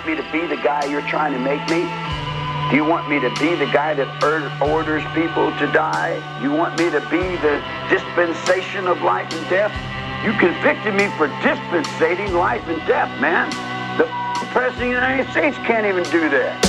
me to be the guy you're trying to make me? Do you want me to be the guy that orders people to die? You want me to be the dispensation of life and death? You convicted me for dispensating life and death, man. The President of the United States can't even do that.